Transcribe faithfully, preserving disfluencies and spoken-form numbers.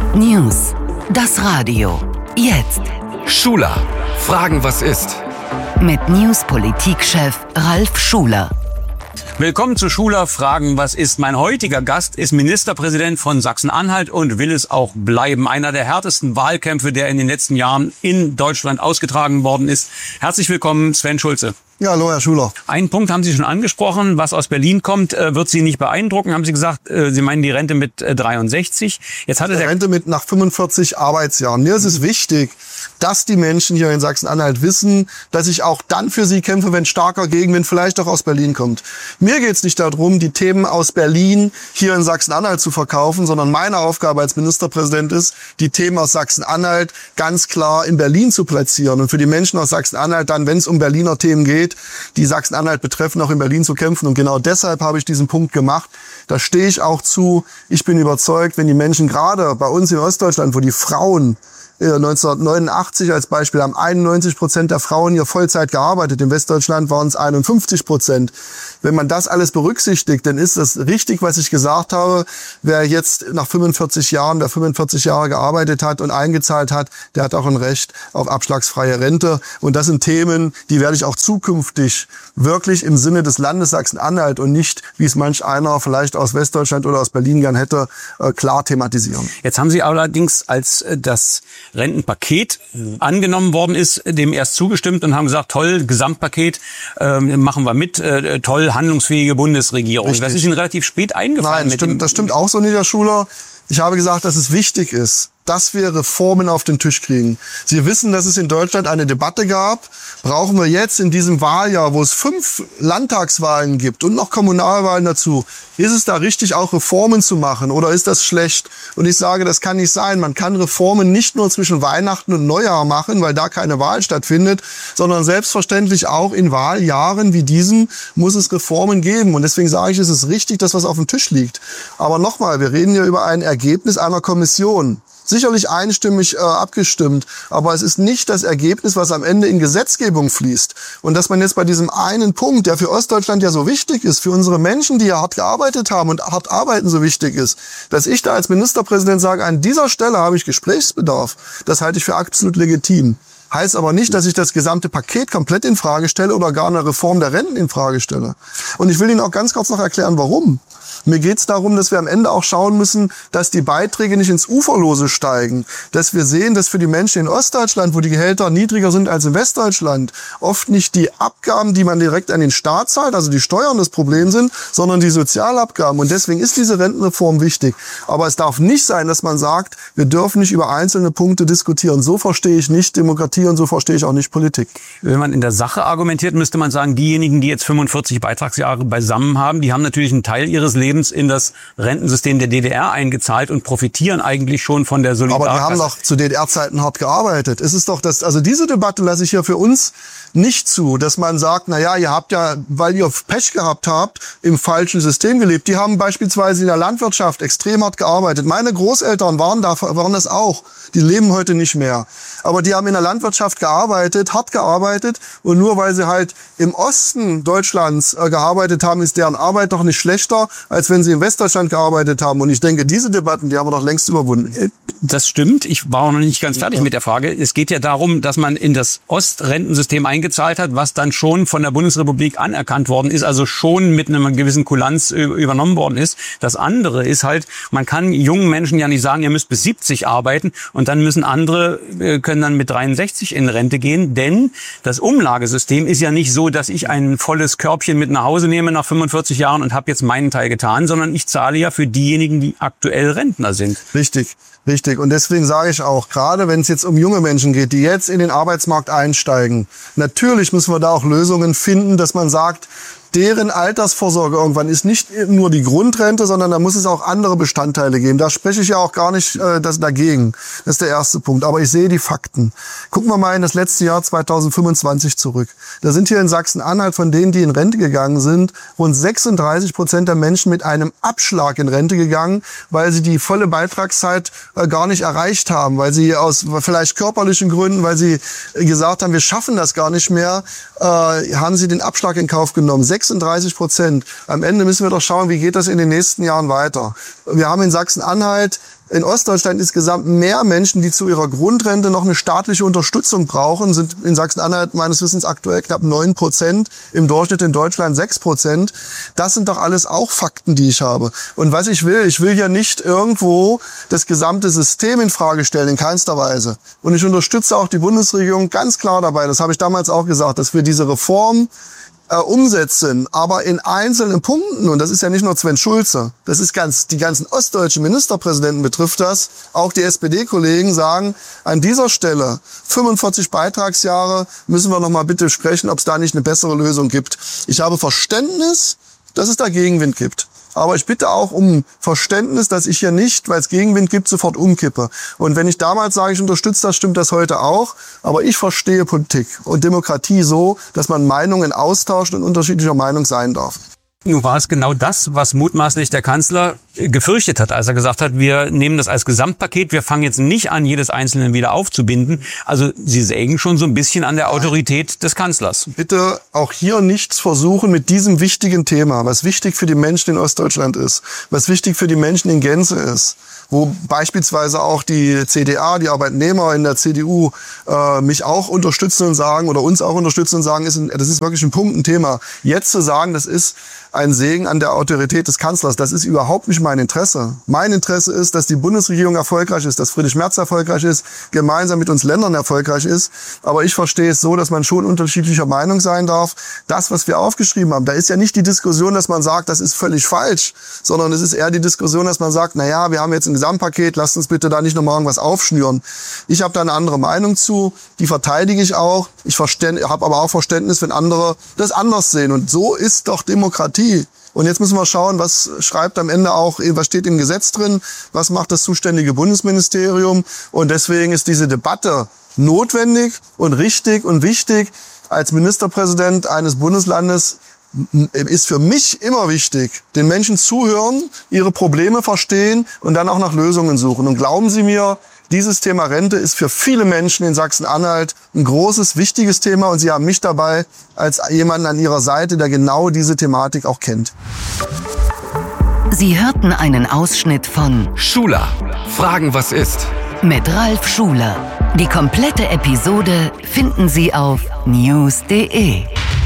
News. Das Radio. Jetzt. Schuler. Fragen, was ist? Mit News-Politikchef Ralf Schuler. Willkommen zu Schuler Fragen, was ist? Mein heutiger Gast ist Ministerpräsident von Sachsen-Anhalt und will es auch bleiben. Einer der härtesten Wahlkämpfe, der in den letzten Jahren in Deutschland ausgetragen worden ist. Herzlich willkommen, Sven Schulze. Ja, hallo, Herr Schuler. Einen Punkt haben Sie schon angesprochen, was aus Berlin kommt, wird Sie nicht beeindrucken, haben Sie gesagt. Sie meinen die Rente mit dreiundsechzig. Jetzt hatte die der Rente mit nach fünfundvierzig Arbeitsjahren. Mir ist es wichtig, dass die Menschen hier in Sachsen-Anhalt wissen, dass ich auch dann für sie kämpfe, wenn starker Gegenwind vielleicht auch aus Berlin kommt. Mir geht es nicht darum, die Themen aus Berlin hier in Sachsen-Anhalt zu verkaufen, sondern meine Aufgabe als Ministerpräsident ist, die Themen aus Sachsen-Anhalt ganz klar in Berlin zu platzieren und für die Menschen aus Sachsen-Anhalt dann, wenn es um Berliner Themen geht, die Sachsen-Anhalt betreffen, auch in Berlin zu kämpfen. Und genau deshalb habe ich diesen Punkt gemacht. Da stehe ich auch zu. Ich bin überzeugt, wenn die Menschen gerade bei uns in Ostdeutschland, wo die Frauen neunzehnhundertneunundachtzig als Beispiel haben einundneunzig Prozent der Frauen hier Vollzeit gearbeitet. In Westdeutschland waren es einundfünfzig Prozent. Wenn man das alles berücksichtigt, dann ist das richtig, was ich gesagt habe. Wer jetzt nach fünfundvierzig Jahren, wer fünfundvierzig Jahre gearbeitet hat und eingezahlt hat, der hat auch ein Recht auf abschlagsfreie Rente. Und das sind Themen, die werde ich auch zukünftig wirklich im Sinne des Landes Sachsen-Anhalt und nicht, wie es manch einer vielleicht aus Westdeutschland oder aus Berlin gern hätte, klar thematisieren. Jetzt haben Sie allerdings, als das Rentenpaket angenommen worden ist, dem erst zugestimmt und haben gesagt, toll, Gesamtpaket, äh, machen wir mit, äh, toll, handlungsfähige Bundesregierung. Richtig. Das ist Ihnen relativ spät eingefallen. Nein, mit stimmt, dem das stimmt auch so nicht, Herr Schuler. Ich habe gesagt, dass es wichtig ist, dass wir Reformen auf den Tisch kriegen. Sie wissen, dass es in Deutschland eine Debatte gab. Brauchen wir jetzt in diesem Wahljahr, wo es fünf Landtagswahlen gibt und noch Kommunalwahlen dazu, ist es da richtig, auch Reformen zu machen oder ist das schlecht? Und ich sage, das kann nicht sein. Man kann Reformen nicht nur zwischen Weihnachten und Neujahr machen, weil da keine Wahl stattfindet, sondern selbstverständlich auch in Wahljahren wie diesen muss es Reformen geben. Und deswegen sage ich, es ist richtig, dass was auf dem Tisch liegt. Aber nochmal, wir reden hier über ein Ergebnis einer Kommission. Sicherlich einstimmig äh, abgestimmt, aber es ist nicht das Ergebnis, was am Ende in Gesetzgebung fließt. Und dass man jetzt bei diesem einen Punkt, der für Ostdeutschland ja so wichtig ist, für unsere Menschen, die ja hart gearbeitet haben und hart arbeiten, so wichtig ist, dass ich da als Ministerpräsident sage, an dieser Stelle habe ich Gesprächsbedarf, das halte ich für absolut legitim. Heißt aber nicht, dass ich das gesamte Paket komplett in Frage stelle oder gar eine Reform der Renten in Frage stelle. Und ich will Ihnen auch ganz kurz noch erklären, warum. Mir geht es darum, dass wir am Ende auch schauen müssen, dass die Beiträge nicht ins Uferlose steigen. Dass wir sehen, dass für die Menschen in Ostdeutschland, wo die Gehälter niedriger sind als in Westdeutschland, oft nicht die Abgaben, die man direkt an den Staat zahlt, also die Steuern das Problem sind, sondern die Sozialabgaben. Und deswegen ist diese Rentenreform wichtig. Aber es darf nicht sein, dass man sagt, wir dürfen nicht über einzelne Punkte diskutieren. So verstehe ich nicht Demokratie und so verstehe ich auch nicht Politik. Wenn man in der Sache argumentiert, müsste man sagen, diejenigen, die jetzt fünfundvierzig Beitragsjahre beisammen haben, die haben natürlich einen Teil ihres Lebens in das Rentensystem der D D R eingezahlt und profitieren eigentlich schon von der Solidarkasse. Aber die haben doch zu D D R-Zeiten hart gearbeitet. Es ist doch das, also diese Debatte lasse ich hier für uns nicht zu, dass man sagt, na ja, ihr habt ja, weil ihr Pech gehabt habt, im falschen System gelebt. Die haben beispielsweise in der Landwirtschaft extrem hart gearbeitet. Meine Großeltern waren da, waren das auch. Die leben heute nicht mehr. Aber die haben in der Landwirtschaft gearbeitet, hart gearbeitet. Und nur weil sie halt im Osten Deutschlands äh, gearbeitet haben, ist deren Arbeit doch nicht schlechter, als wenn sie in Westdeutschland gearbeitet haben. Und ich denke, diese Debatten, die haben wir doch längst überwunden. Das stimmt. Ich war auch noch nicht ganz fertig mit der Frage. Es geht ja darum, dass man in das Ostrentensystem eingezahlt hat, was dann schon von der Bundesrepublik anerkannt worden ist, also schon mit einer gewissen Kulanz übernommen worden ist. Das andere ist halt, man kann jungen Menschen ja nicht sagen, ihr müsst bis siebzig arbeiten und dann müssen andere, können dann mit dreiundsechzig in Rente gehen, denn das Umlagesystem ist ja nicht so, dass ich ein volles Körbchen mit nach Hause nehme nach fünfundvierzig Jahren und habe jetzt meinen Teil getan, sondern ich zahle ja für diejenigen, die aktuell Rentner sind. Richtig. Richtig. Und deswegen sage ich auch, gerade wenn es jetzt um junge Menschen geht, die jetzt in den Arbeitsmarkt einsteigen, natürlich müssen wir da auch Lösungen finden, dass man sagt, deren Altersvorsorge irgendwann ist nicht nur die Grundrente, sondern da muss es auch andere Bestandteile geben. Da spreche ich ja auch gar nicht äh, das dagegen. Das ist der erste Punkt. Aber ich sehe die Fakten. Gucken wir mal in das letzte Jahr zweitausendfünfundzwanzig zurück. Da sind hier in Sachsen-Anhalt von denen, die in Rente gegangen sind, rund sechsunddreißig Prozent der Menschen mit einem Abschlag in Rente gegangen, weil sie die volle Beitragszeit äh, gar nicht erreicht haben, weil sie aus vielleicht körperlichen Gründen, weil sie gesagt haben, wir schaffen das gar nicht mehr, äh, haben sie den Abschlag in Kauf genommen. sechsunddreißig Prozent. Am Ende müssen wir doch schauen, wie geht das in den nächsten Jahren weiter. Wir haben in Sachsen-Anhalt in Ostdeutschland insgesamt mehr Menschen, die zu ihrer Grundrente noch eine staatliche Unterstützung brauchen, sind in Sachsen-Anhalt meines Wissens aktuell knapp neun Prozent, im Durchschnitt in Deutschland sechs Prozent. Das sind doch alles auch Fakten, die ich habe. Und was ich will, ich will ja nicht irgendwo das gesamte System in Frage stellen, in keinster Weise. Und ich unterstütze auch die Bundesregierung ganz klar dabei, das habe ich damals auch gesagt, dass wir diese Reform Äh, umsetzen, aber in einzelnen Punkten, und das ist ja nicht nur Sven Schulze, das ist ganz, die ganzen ostdeutschen Ministerpräsidenten betrifft das, auch die S P D-Kollegen sagen, an dieser Stelle, fünfundvierzig Beitragsjahre, müssen wir noch mal bitte sprechen, ob es da nicht eine bessere Lösung gibt. Ich habe Verständnis, dass es da Gegenwind gibt. Aber ich bitte auch um Verständnis, dass ich hier nicht, weil es Gegenwind gibt, sofort umkippe. Und wenn ich damals sage, ich unterstütze das, stimmt das heute auch. Aber ich verstehe Politik und Demokratie so, dass man Meinungen austauscht und unterschiedlicher Meinung sein darf. Nun war es genau das, was mutmaßlich der Kanzler gefürchtet hat, als er gesagt hat, wir nehmen das als Gesamtpaket, wir fangen jetzt nicht an, jedes Einzelne wieder aufzubinden. Also Sie sägen schon so ein bisschen an der Autorität des Kanzlers. Bitte auch hier nichts versuchen mit diesem wichtigen Thema, was wichtig für die Menschen in Ostdeutschland ist, was wichtig für die Menschen in Gänze ist, wo beispielsweise auch die C D A, die Arbeitnehmer in der C D U äh, mich auch unterstützen und sagen oder uns auch unterstützen und sagen, ist ein, das ist wirklich ein Punkt, ein Thema. Jetzt zu sagen, das ist ein Segen an der Autorität des Kanzlers, das ist überhaupt nicht mein Interesse. Mein Interesse ist, dass die Bundesregierung erfolgreich ist, dass Friedrich Merz erfolgreich ist, gemeinsam mit uns Ländern erfolgreich ist. Aber ich verstehe es so, dass man schon unterschiedlicher Meinung sein darf. Das, was wir aufgeschrieben haben, da ist ja nicht die Diskussion, dass man sagt, das ist völlig falsch, sondern es ist eher die Diskussion, dass man sagt, na ja, wir haben jetzt ein Gesamtpaket, lasst uns bitte da nicht nochmal irgendwas aufschnüren. Ich habe da eine andere Meinung zu, die verteidige ich auch. Ich habe aber auch Verständnis, wenn andere das anders sehen. Und so ist doch Demokratie. Und jetzt müssen wir schauen, was schreibt am Ende auch, was steht im Gesetz drin, was macht das zuständige Bundesministerium. Und deswegen ist diese Debatte notwendig und richtig und wichtig. Als Ministerpräsident eines Bundeslandes ist für mich immer wichtig, den Menschen zuhören, ihre Probleme verstehen und dann auch nach Lösungen suchen. Und glauben Sie mir, dieses Thema Rente ist für viele Menschen in Sachsen-Anhalt ein großes, wichtiges Thema und Sie haben mich dabei als jemanden an Ihrer Seite, der genau diese Thematik auch kennt. Sie hörten einen Ausschnitt von Schuler. Fragen, was ist? mit Ralf Schuler. Die komplette Episode finden Sie auf news punkt de.